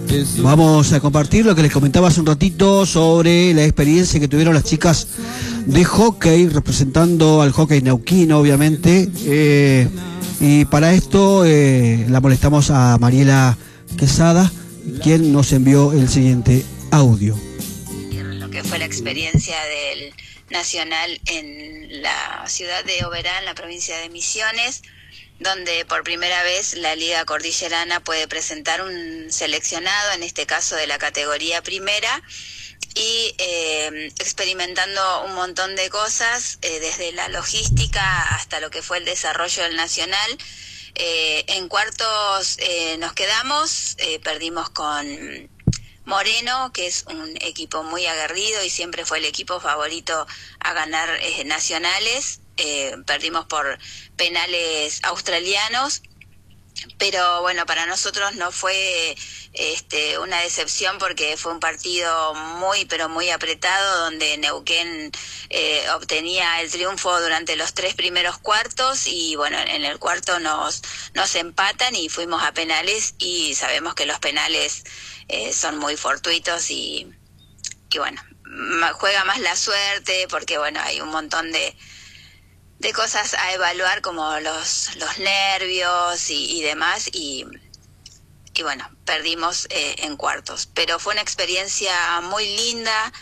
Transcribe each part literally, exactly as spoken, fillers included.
Vamos a compartir lo que les comentaba hace un ratito sobre la experiencia que tuvieron las chicas de hockey, representando al hockey neuquino, obviamente. Eh, y para esto eh, la molestamos a Mariela Quesada, quien nos envió el siguiente audio. Lo que fue la experiencia del Nacional en la ciudad de Oberá, en la provincia de Misiones, donde por primera vez la Liga Cordillerana puede presentar un seleccionado, en este caso de la categoría primera, y eh, experimentando un montón de cosas, eh, desde la logística hasta lo que fue el desarrollo del Nacional. Eh, en cuartos eh, nos quedamos, eh, perdimos con Moreno, que es un equipo muy aguerrido y siempre fue el equipo favorito a ganar eh, nacionales. Eh, perdimos por penales australianos, pero bueno, para nosotros no fue este, una decepción, porque fue un partido muy pero muy apretado, donde Neuquén eh, obtenía el triunfo durante los tres primeros cuartos, y bueno, en el cuarto nos, nos empatan y fuimos a penales, y sabemos que los penales eh, son muy fortuitos y, y bueno, juega más la suerte, porque bueno, hay un montón de de cosas a evaluar, como los los nervios y, y demás, y, y bueno, perdimos eh, en cuartos, pero fue una experiencia muy linda.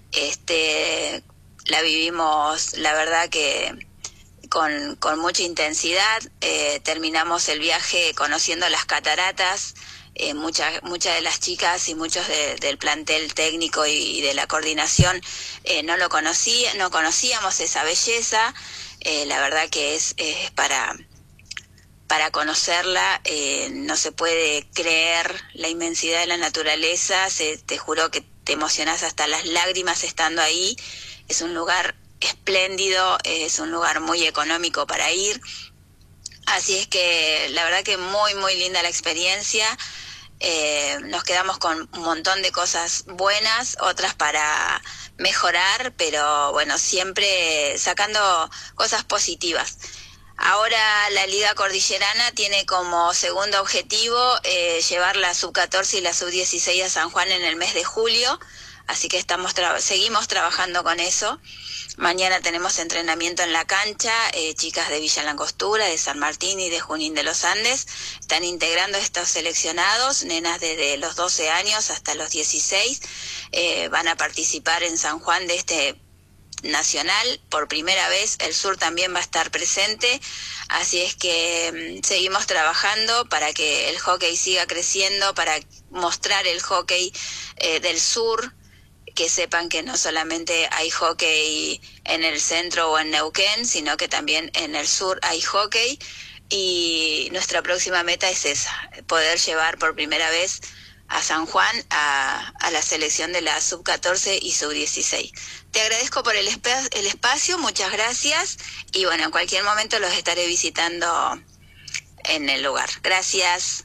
Este la vivimos, la verdad que con, con mucha intensidad. Eh, terminamos el viaje conociendo las cataratas. Eh, muchas muchas de las chicas y muchos de, del plantel técnico y, y de la coordinación eh, no lo conocía, no conocíamos esa belleza. Eh, la verdad que es, es para, para conocerla. Eh, no se puede creer la inmensidad de la naturaleza. Se, te juro que te emocionás hasta las lágrimas estando ahí. Es un lugar espléndido, es un lugar muy económico para ir. Así es que la verdad que muy, muy linda la experiencia. Eh, nos quedamos con un montón de cosas buenas, otras para mejorar, pero bueno, siempre sacando cosas positivas. Ahora la Liga Cordillerana tiene como segundo objetivo eh, llevar la sub catorce y la sub dieciséis a San Juan en el mes de julio, así que estamos tra- seguimos trabajando con eso. Mañana tenemos entrenamiento en la cancha. Eh, chicas de Villa Langostura, de San Martín y de Junín de los Andes están integrando estos seleccionados. Nenas desde los doce años hasta los dieciséis eh, van a participar en San Juan de este nacional. Por primera vez el sur también va a estar presente, así es que mmm, seguimos trabajando para que el hockey siga creciendo, para mostrar el hockey eh, del sur, que sepan que no solamente hay hockey en el centro o en Neuquén, sino que también en el sur hay hockey, y nuestra próxima meta es esa, poder llevar por primera vez a San Juan a, a la selección de la sub catorce y sub dieciséis. Te agradezco por el, esp- el espacio, muchas gracias, y bueno, en cualquier momento los estaré visitando en el lugar. Gracias.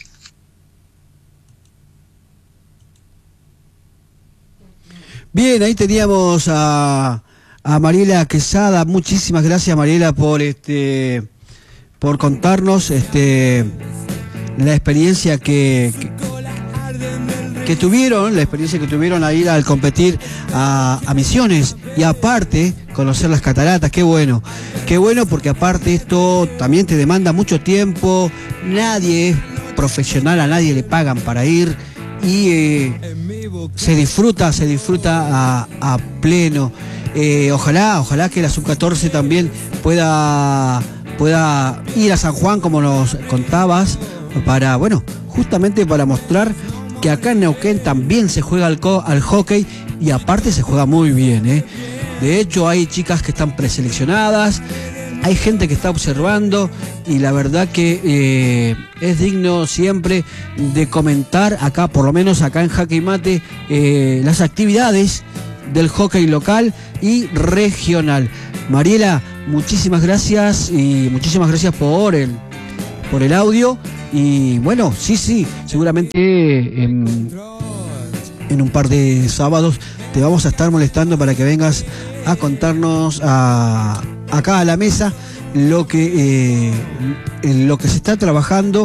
Bien, ahí teníamos a, a Mariela Quesada. Muchísimas gracias, Mariela, por este por contarnos este la experiencia que, que, que tuvieron, la experiencia que tuvieron a ir al competir a, a Misiones, y aparte conocer las cataratas. Qué bueno, qué bueno, porque aparte esto también te demanda mucho tiempo. Nadie es profesional, a nadie le pagan para ir, y eh, se disfruta, se disfruta a, a pleno. Eh, ojalá, ojalá que la sub catorce también pueda, pueda ir a San Juan, como nos contabas, para, bueno, justamente para mostrar que acá en Neuquén también se juega al, al hockey, y aparte se juega muy bien, ¿eh? De hecho, hay chicas que están preseleccionadas, hay gente que está observando, y la verdad que eh, es digno siempre de comentar acá, por lo menos acá en Jaque y Mate, eh, las actividades del hockey local y regional. Mariela, muchísimas gracias, y muchísimas gracias por el, por el audio. Y bueno, sí, sí, seguramente en, en un par de sábados te vamos a estar molestando para que vengas a contarnos a, acá a la mesa lo que, eh, en lo que se está trabajando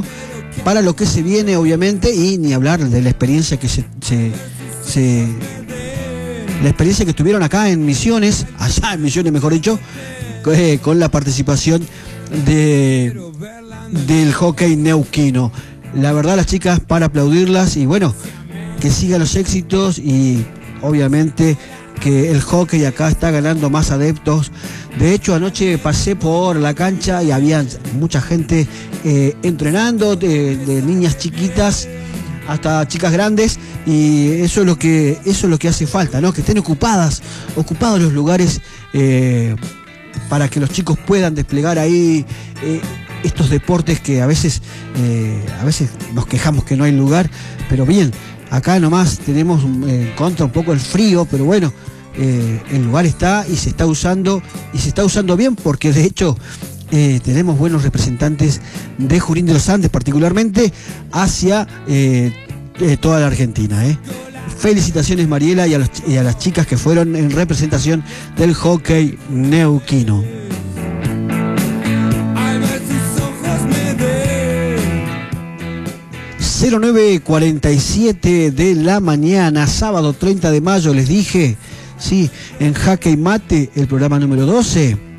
para lo que se viene, obviamente, y ni hablar de la experiencia que se, se, se la experiencia que tuvieron acá en Misiones, allá en Misiones mejor dicho, eh, con la participación de del hockey neuquino. La verdad, las chicas, para aplaudirlas, y bueno, que sigan los éxitos, y obviamente que el hockey acá está ganando más adeptos. De hecho, anoche pasé por la cancha y había mucha gente eh, entrenando, de, de niñas chiquitas hasta chicas grandes, y eso es lo que eso es lo que hace falta, ¿no? Que estén ocupadas, ocupados los lugares eh, para que los chicos puedan desplegar ahí eh, estos deportes que a veces eh, a veces nos quejamos que no hay lugar, pero bien, acá nomás tenemos eh, en contra un poco el frío, pero bueno, eh, el lugar está y se está usando, y se está usando bien, porque de hecho eh, tenemos buenos representantes de Junín de los Andes, particularmente hacia eh, eh, toda la Argentina. Eh. Felicitaciones, Mariela, y a, los, y a las chicas que fueron en representación del hockey neuquino. cero nueve cuarenta y siete de la mañana, sábado treinta de mayo, les dije, sí, en Jaque y Mate, el programa número doce.